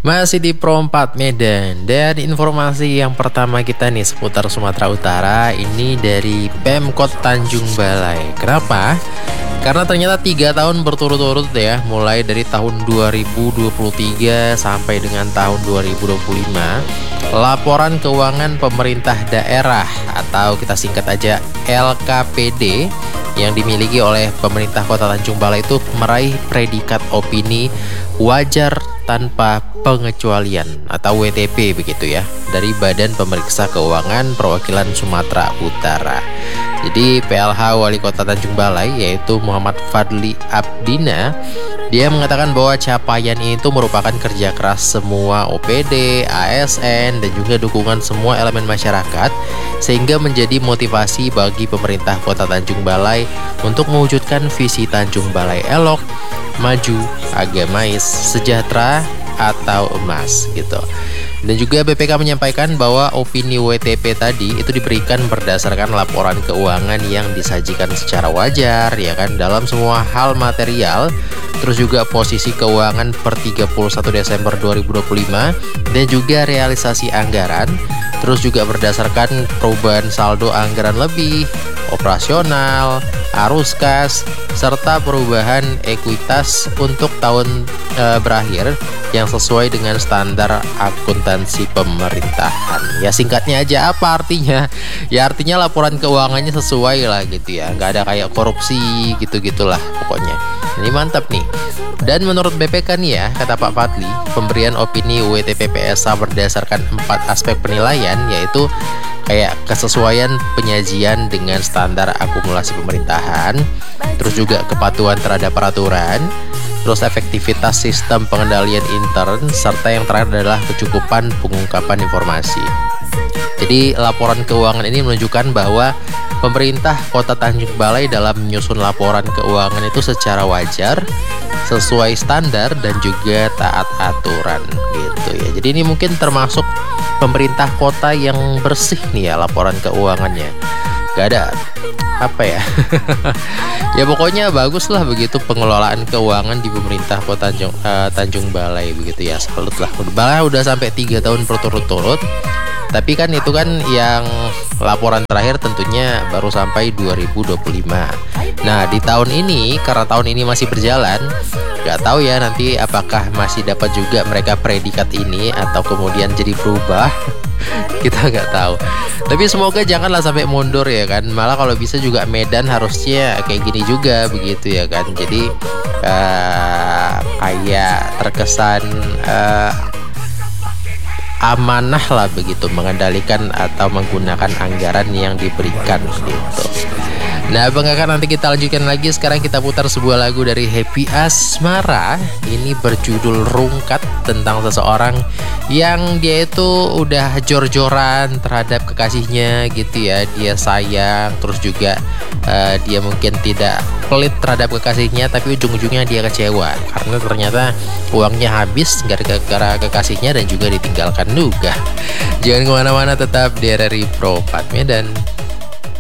Masih di Pro 4 Medan. Dan informasi yang pertama kita nih seputar Sumatera Utara ini dari Pemkot Tanjung Balai. Kenapa? Karena ternyata 3 tahun berturut-turut ya, mulai dari tahun 2023 sampai dengan tahun 2025, laporan keuangan pemerintah daerah atau kita singkat aja LKPD yang dimiliki oleh pemerintah Kota Tanjung Balai itu meraih predikat opini wajar tanpa pengecualian atau WTP begitu ya, dari Badan Pemeriksa Keuangan Perwakilan Sumatera Utara. Jadi PLH Wali Kota Tanjung Balai yaitu Muhammad Fadli Abdina, dia mengatakan bahwa capaian itu merupakan kerja keras semua OPD, ASN, dan juga dukungan semua elemen masyarakat, sehingga menjadi motivasi bagi pemerintah Kota Tanjung Balai untuk mewujudkan visi Tanjung Balai elok, maju, agamais, sejahtera, atau emas gitu. Dan juga BPK menyampaikan bahwa opini WTP tadi itu diberikan berdasarkan laporan keuangan yang disajikan secara wajar ya kan, dalam semua hal material, terus juga posisi keuangan per 31 Desember 2025 dan juga realisasi anggaran, terus juga berdasarkan perubahan saldo anggaran lebih, operasional, arus kas, serta perubahan ekuitas untuk tahun berakhir yang sesuai dengan standar akuntansi pemerintahan. Ya singkatnya aja, apa artinya? Ya artinya laporan keuangannya sesuai lah gitu ya, nggak ada kayak korupsi gitu-gitulah pokoknya. Ini mantap nih. Dan menurut BPK nih ya, kata Pak Fadli, pemberian opini WTP PSA berdasarkan 4 aspek penilaian, yaitu kayak kesesuaian penyajian dengan standar akumulasi pemerintahan, terus juga kepatuhan terhadap peraturan, terus efektivitas sistem pengendalian intern, serta yang terakhir adalah kecukupan pengungkapan informasi. Jadi laporan keuangan ini menunjukkan bahwa pemerintah Kota Tanjung Balai dalam menyusun laporan keuangan itu secara wajar, sesuai standar, dan juga taat aturan gitu ya. Jadi ini mungkin termasuk pemerintah kota yang bersih nih ya laporan keuangannya. Gak ada apa ya ya pokoknya bagus lah begitu pengelolaan keuangan di pemerintah Kota Tanjung Balai begitu ya. Salut lah, udah sampai 3 tahun berturut-turut. Tapi kan itu kan yang laporan terakhir tentunya baru sampai 2025. Nah di tahun ini, karena tahun ini masih berjalan, nggak tahu ya nanti apakah masih dapat juga mereka predikat ini atau kemudian jadi berubah. Kita nggak tahu. Tapi semoga janganlah sampai mundur ya kan. Malah kalau bisa juga Medan harusnya kayak gini juga begitu ya kan. Jadi kayak terkesan amanah lah begitu mengendalikan atau menggunakan anggaran yang diberikan gitu. Nah banggakan nanti kita lanjutkan lagi. Sekarang kita putar sebuah lagu dari Happy Asmara. Ini berjudul Rungkat, tentang seseorang yang dia itu udah jor-joran terhadap kekasihnya gitu ya. Dia sayang, terus juga dia mungkin tidak pelit terhadap kekasihnya, tapi ujung-ujungnya dia kecewa karena ternyata uangnya habis gara-gara kekasihnya dan juga ditinggalkan juga. Jangan kemana-mana, tetap di RRI Pro 4 Medan.